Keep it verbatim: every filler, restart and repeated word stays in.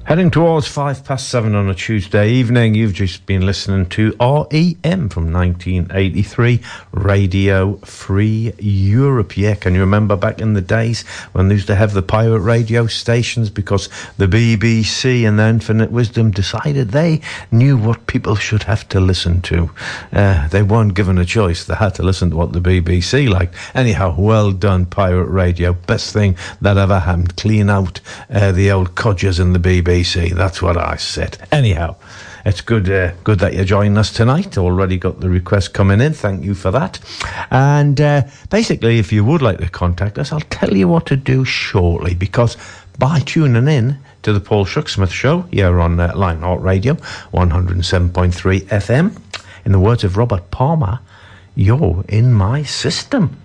Heading towards five past seven on a Tuesday evening, you've just been listening to R E M from nineteen eighty-three, Radio Free Europe. Yeah, can you remember back in the days when they used to have the pirate radio stations because the B B C and their infinite wisdom decided they knew what people should have to listen to. Uh, they weren't given a choice. They had to listen to what the B B C liked. Anyhow, well done, pirate radio. Best thing that ever happened. Clean out uh, the old codgers in the B B C. That's what I said. Anyhow, it's good uh, good that you're joining us tonight. Already got the request coming in. Thank you for that. And uh, basically, if you would like to contact us, I'll tell you what to do shortly, because by tuning in to the Paul Shucksmith Show here on uh, Lionheart Radio, one oh seven point three F M, in the words of Robert Palmer, you're in my system.